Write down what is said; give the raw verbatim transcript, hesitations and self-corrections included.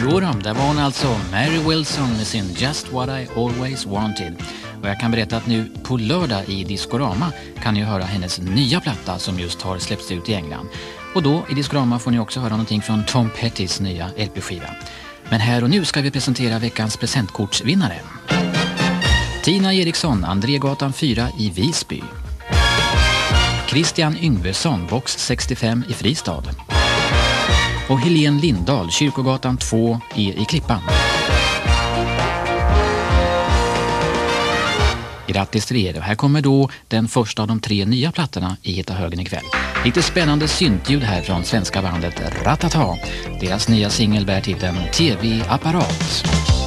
Jo då, där var hon alltså, Mary Wilson med sin Just What I Always Wanted. Och jag kan berätta att nu på lördag i Discorama kan ni höra hennes nya platta som just har släppts ut i England. Och då i Discorama får ni också höra någonting från Tom Pettys nya L P-skiva. Men här och nu ska vi presentera veckans presentkortsvinnare. Tina Eriksson, Andrégatan fyra i Visby. Christian Yngvesson, box sextiofem i Fristad. Och Helene Lindahl, Kyrkogatan två i, i Klippan. Grattis till er. Här kommer då den första av de tre nya plattorna i Hitta högen ikväll. Lite spännande syntljud här från svenska bandet Ratata. Deras nya singel bär titeln T V-apparat.